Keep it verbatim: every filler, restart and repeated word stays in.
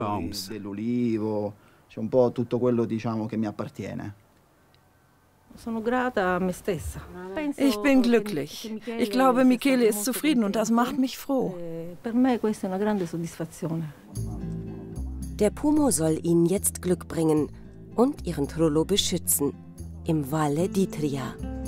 Baums. Dell'olivo, c'è un po' tutto quello, diciamo, che mi appartiene. Ich bin glücklich. Ich glaube, Michele ist zufrieden und das macht mich froh. Der Pumo soll ihnen jetzt Glück bringen und ihren Trullo beschützen im Valle d'Itria.